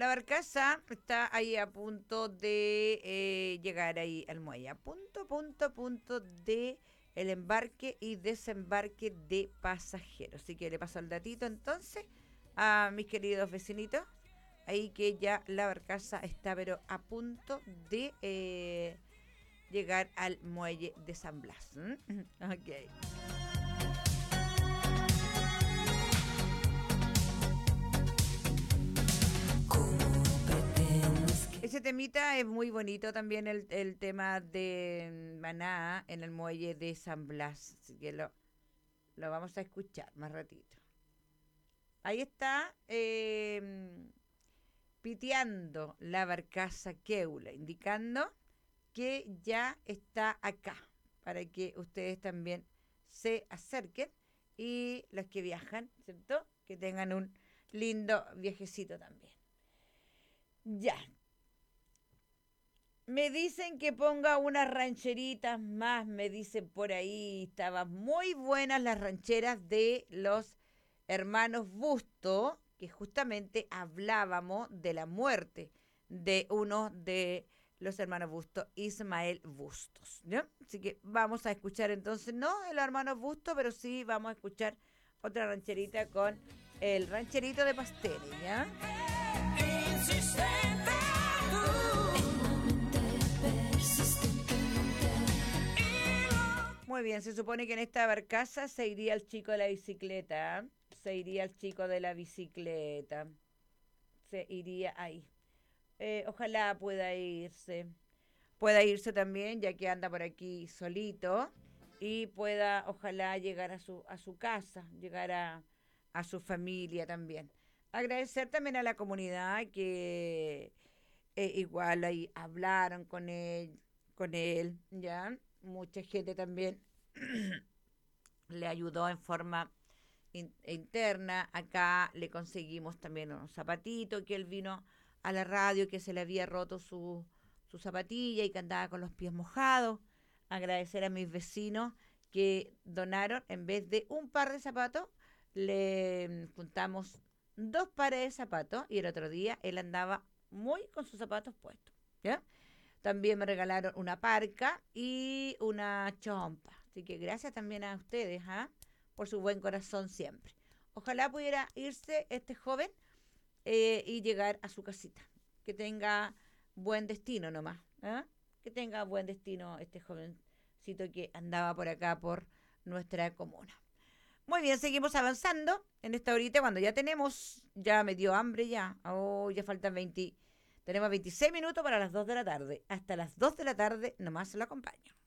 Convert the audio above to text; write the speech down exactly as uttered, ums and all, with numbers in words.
la barcaza está ahí a punto de eh, llegar ahí al muelle. A punto, punto, punto de el embarque y desembarque de pasajeros. Así que le paso el datito entonces a mis queridos vecinitos. Ahí que ya la barcaza está pero a punto de eh, llegar al muelle de San Blas. ¿Mm? Ok. Ese temita es muy bonito también, el, el tema de Maná en el muelle de San Blas. Así que lo, lo vamos a escuchar más ratito. Ahí está eh, piteando la barcaza Keula, indicando que ya está acá, para que ustedes también se acerquen y los que viajan, ¿cierto? Que tengan un lindo viajecito también. Ya. Me dicen que ponga unas rancheritas más, me dicen por ahí. Estaban muy buenas las rancheras de los hermanos Busto, que justamente hablábamos de la muerte de uno de los hermanos Busto, Ismael Bustos, ¿no? Así que vamos a escuchar entonces, no el hermano Busto, pero sí vamos a escuchar otra rancherita con el rancherito de Pasteles, ¿ya? Insistente tú. Muy bien, se supone que en esta barcaza se iría el chico de la bicicleta, se iría el chico de la bicicleta, se iría ahí. Eh, ojalá pueda irse, pueda irse también, ya que anda por aquí solito, y pueda, ojalá, llegar a su, a su casa, llegar a, a su familia también. Agradecer también a la comunidad que eh, igual ahí hablaron con él, con él, ¿ya? Mucha gente también le ayudó en forma in- interna. Acá le conseguimos también unos zapatitos, que él vino a la radio, que se le había roto su, su zapatilla y que andaba con los pies mojados. Agradecer a mis vecinos que donaron, en vez de un par de zapatos, le juntamos dos pares de zapatos y el otro día él andaba muy con sus zapatos puestos, ¿ya? También me regalaron una parca y una chompa. Así que gracias también a ustedes, ¿ah? Por su buen corazón siempre. Ojalá pudiera irse este joven eh, y llegar a su casita. Que tenga buen destino nomás, ¿ah? Que tenga buen destino este jovencito que andaba por acá, por nuestra comuna. Muy bien, seguimos avanzando en esta horita cuando ya tenemos, ya me dio hambre ya. Oh, ya faltan veinte, tenemos veintiséis minutos para las dos de la tarde. Hasta las dos de la tarde nomás se lo acompaño.